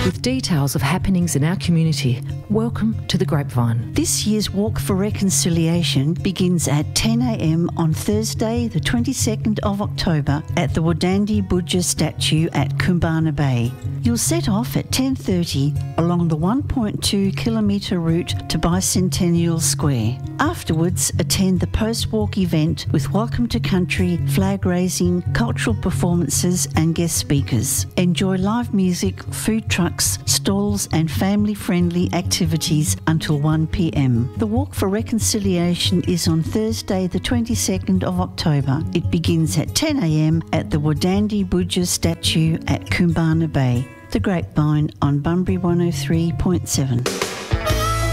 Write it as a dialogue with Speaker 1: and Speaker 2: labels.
Speaker 1: with details of happenings in our community. Welcome to The Grapevine.
Speaker 2: This year's Walk for Reconciliation begins at 10 a.m. on Thursday, the 22nd of October at the Wadandi Budja statue at Kumbana Bay. You'll set off at 10:30 along the 1.2 kilometre route to Bicentennial Square. Afterwards, attend the post-walk event with Welcome to Country, flag raising, cultural performances and guest speakers. Enjoy live music, food trucks, stalls and family-friendly activities until 1 p.m. The Walk for Reconciliation is on Thursday the 22nd of October. It begins at 10 a.m. at the Wadandi Budja statue at Kumbana Bay. The Grapevine on Bunbury 103.7.